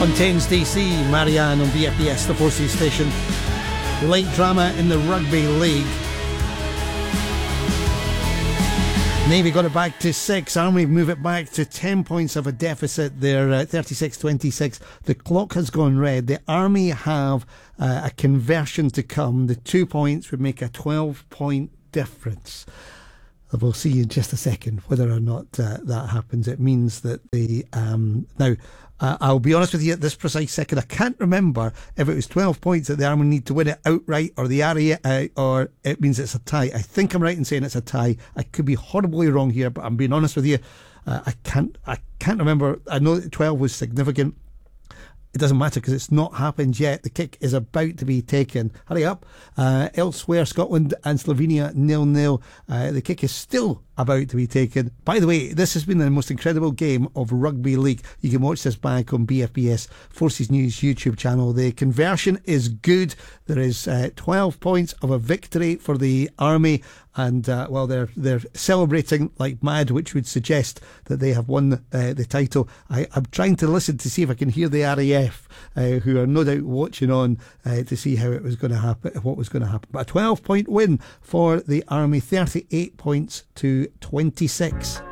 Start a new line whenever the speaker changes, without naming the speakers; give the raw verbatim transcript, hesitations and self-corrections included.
On Thames D C, Marianne on B F B S, the Forces station. Light drama in the Rugby League. Navy got it back to six. Army move it back to ten points of a deficit. They're uh, thirty-six twenty-six. The clock has gone red. The Army have uh, a conversion to come. The two points would make a twelve point difference. We'll see in just a second whether or not uh, that happens. It means that the um, now uh, I'll be honest with you at this precise second, I can't remember if it was twelve points that the Army need to win it outright, or the area uh, or it means it's a tie. I think I'm right in saying it's a tie. I could be horribly wrong here, but I'm being honest with you. Uh, I can't I can't remember. I know that twelve was significant. It doesn't matter because it's not happened yet. The kick is about to be taken. Hurry up. Uh, elsewhere, Scotland and Slovenia nil nil. Uh, the kick is still about to be taken. By the way, this has been the most incredible game of rugby league. You can watch this back on B F B S Forces News YouTube channel. The conversion is good. There is uh, twelve points of a victory for the Army. And uh, well, they're they're celebrating like mad, which would suggest that they have won uh, the title. I, I'm trying to listen to see if I can hear the R A F, uh, who are no doubt watching on uh, to see how it was going to happen, what was going to happen. But a twelve point win for the Army, thirty-eight points to twenty-six.